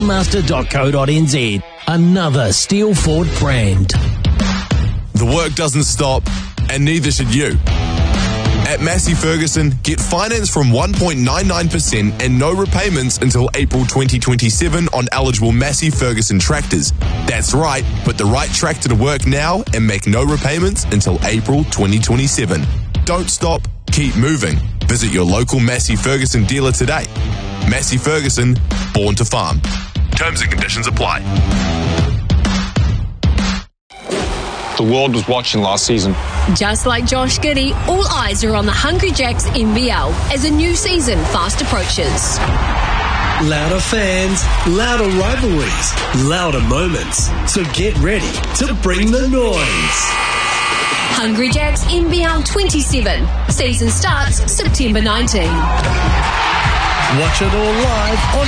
Master.co.nz, another Steel Ford brand. The work doesn't stop, and neither should you. At Massey Ferguson, get finance from 1.99% and no repayments until April 2027 on eligible Massey Ferguson tractors. That's right, put the right tractor to work now and make no repayments until April 2027. Don't stop, keep moving. Visit your local Massey Ferguson dealer today. Massey Ferguson, born to farm. Terms and conditions apply. The world was watching last season. Just like Josh Giddey, all eyes are on the Hungry Jacks NBL as a new season fast approaches. Louder fans, louder rivalries, louder moments. So get ready to bring the noise. Hungry Jacks NBL 27. Season starts September 19. Watch it all live on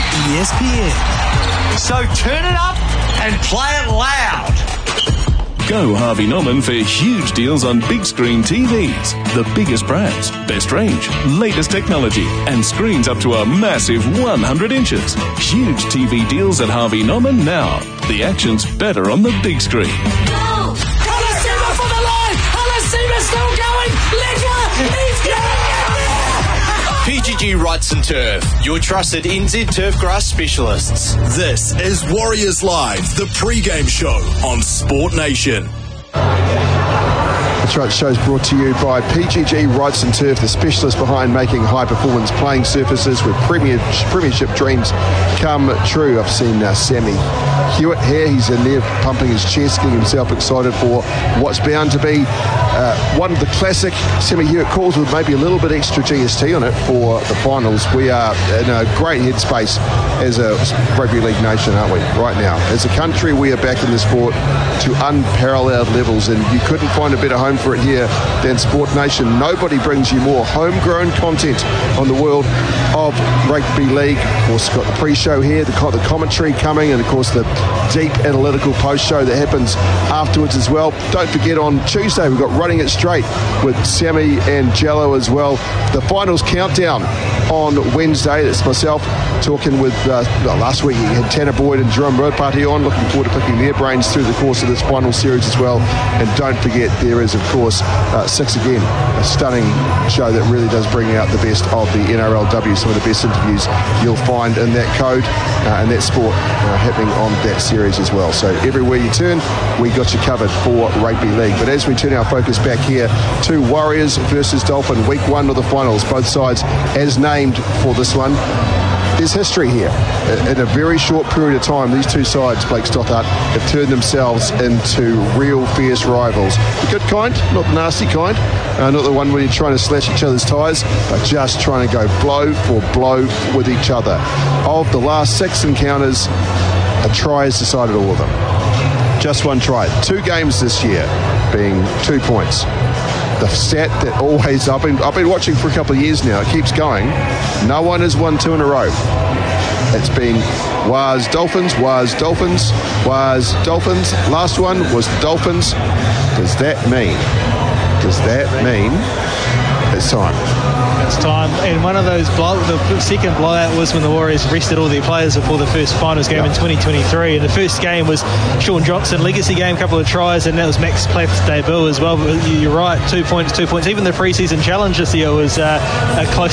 ESPN. So turn it up and play it loud. Go Harvey Norman for huge deals on big screen TVs. The biggest brands, best range, latest technology, and screens up to a massive 100 inches. Huge TV deals at Harvey Norman now. The action's better on the big screen. Go! Halasima for the line! Halasima still going! Licker! He's going! PGG Wrightson Turf, your trusted NZ turf grass specialists. This is Warriors Live, the pre-game show on Sport Nation. That's right, the show's brought to you by PGG Wrightson Turf, the specialist behind making high-performance playing surfaces where premiership dreams come true. I've seen Sammy Hewitt here. He's in there pumping his chest, getting himself excited for what's bound to be one of the classic Sammy Hewitt calls with maybe a little bit extra GST on it for the finals. We are in a great headspace as a rugby league nation, aren't we, right now? As a country, we are back in the sport to unparalleled levels, and you couldn't find a better home for it here than Sport Nation. Nobody brings you more homegrown content on the world of rugby league. Of course, got the pre-show here, the commentary coming, and of course the deep analytical post-show that happens afterwards as well. Don't forget, on Tuesday we've got Running It Straight with Sammy and Jello as well. The finals countdown on Wednesday. That's myself talking with last week you had Tanner Boyd and Jerome Rodparty on. Looking forward to picking their brains through the course of this final series as well. And don't forget, there is of course 6 again, a stunning show that really does bring out the best of the NRLW. Some of the best interviews you'll find in that code and that sport happening on that series as well. So everywhere you turn, we got you covered for rugby league. But as we turn our focus back here to Warriors versus Dolphin, week 1 of the finals, both sides as named for this one. There's history here. In a very short period of time, these two sides, Blake Stothart, have turned themselves into real fierce rivals. The good kind, not the nasty kind, not the one where you're trying to slash each other's tyres, but just trying to go blow for blow with each other. Of the last 6 encounters, a try has decided all of them. Just one try. 2 games this year being 2 points. The stat that always, I've been watching for a couple of years now, it keeps going. No one has won 2 in a row. It's been Was Dolphins, Was Dolphins, Was Dolphins. Last one was Dolphins. Does that mean it's time? It's time. And one of those the second blowout was when the Warriors rested all their players before the first finals game in 2023. And the first game was Sean Johnson, legacy game, couple of tries, and that was Max Plath's debut as well. But you're right, 2 points. Even the pre-season challenge this year was a close